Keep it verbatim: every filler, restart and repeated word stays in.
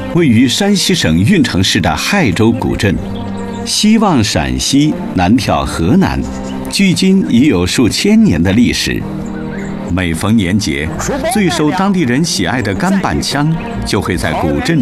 位于山西省运城市的亥州古镇，西望陕西，南眺河南，距今已有数千年的历史。每逢年节，最受当地人喜爱的干板枪就会在古镇